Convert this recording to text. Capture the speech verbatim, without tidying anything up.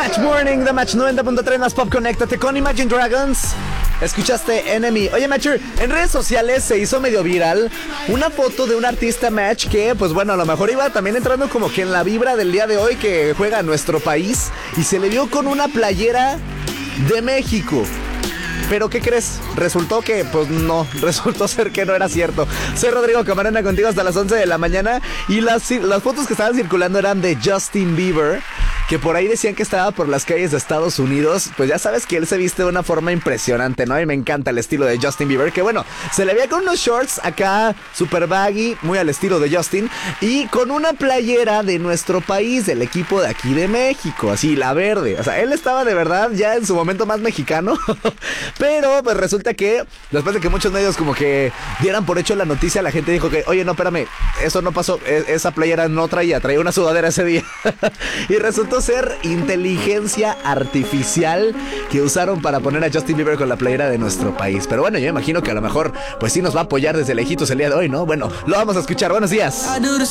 Match Morning, The Match noventa punto tres más Pop. Conéctate con Imagine Dragons. Escuchaste Enemy. Oye, Matcher, en redes sociales se hizo medio viral una foto de un artista Match que, pues bueno, a lo mejor iba también entrando como que en la vibra del día de hoy que juega a nuestro país y se le vio con una playera de México. Pero ¿qué crees? Resultó que, pues no, resultó ser que no era cierto. Soy Rodrigo Camarena contigo hasta las once de la mañana y las, las fotos que estaban circulando eran de Justin Bieber, que por ahí decían que estaba por las calles de Estados Unidos. Pues ya sabes que él se viste de una forma impresionante, ¿no? Y me encanta el estilo de Justin Bieber, que bueno, se le veía con unos shorts acá super baggy, muy al estilo de Justin, y con una playera de nuestro país, del equipo de aquí de México, así, la verde. O sea, él estaba de verdad ya en su momento más mexicano. Pero pues resulta que después de que muchos medios como que dieran por hecho la noticia, la gente dijo que, oye, no, espérame, eso no pasó, e- esa playera no traía, traía una sudadera ese día. Y resultó ser inteligencia artificial que usaron para poner a Justin Bieber con la playera de nuestro país. Pero bueno, yo imagino que a lo mejor pues sí nos va a apoyar desde lejitos el día de hoy, ¿no? Bueno, lo vamos a escuchar. Buenos días.